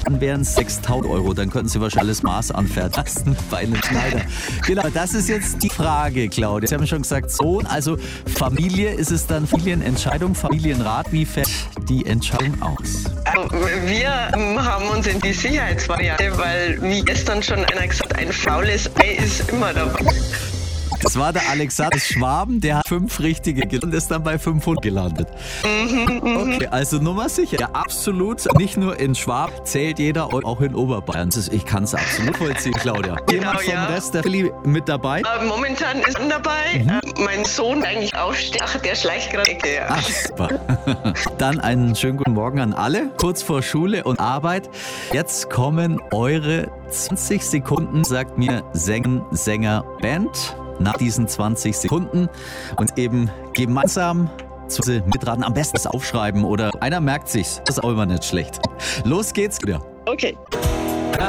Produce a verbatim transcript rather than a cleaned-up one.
dann wären es sechstausend Euro. Dann könnten Sie wahrscheinlich alles Maß anfertigen lassen bei einem Schneider. Genau, das ist jetzt die Frage, Claudia. Sie haben schon gesagt, so, also Familie, ist es dann Familienentscheidung, Familienrat? Wie fällt die Entscheidung aus? Also wir ähm, haben uns in die Sicherheitsvariante, weil, wie gestern schon einer gesagt hat, ein faules Ei ist immer dabei. Das war der Alexander Schwaben, der hat fünf richtige gelandet und ist dann bei fünfhundert gelandet. Okay, also Nummer sicher. Ja, absolut. Nicht nur in Schwab zählt jeder, auch in Oberbayern. Ich kann es absolut vollziehen, Claudia. Genau, Jemand vom ja. Rest der Familie mit dabei? Äh, momentan ist er dabei. Mhm. Äh, mein Sohn eigentlich aufsteht. Ach, der schleicht gerade Ecke. Ja. Ach, super. Dann einen schönen guten Morgen an alle. Kurz vor Schule und Arbeit. Jetzt kommen eure zwanzig Sekunden, sagt mir Sänger, Sänger, Band. Nach diesen zwanzig Sekunden und eben gemeinsam zu mitraten. Am besten das aufschreiben oder einer merkt sich's. Das ist auch immer nicht schlecht. Los geht's wieder. Okay.